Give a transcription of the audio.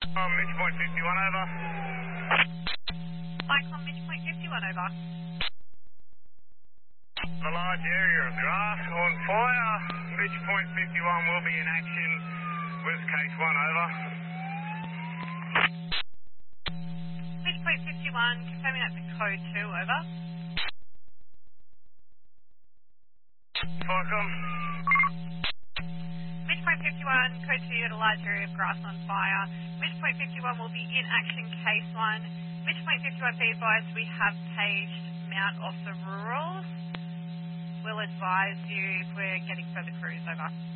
Midpoint 51 over. Cyclone Midpoint 51 over. A large area of grass on fire. Midpoint 51 will be in action with case 1 over. Midpoint 51, confirming that's a code 2 over. Welcome. Midpoint 51, code 2, at a large area of grass on fire. Midpoint 51 will be in action case 1. Midpoint 51, be advised we have paged Mount off the rurals. We'll advise you if we're getting further crews over.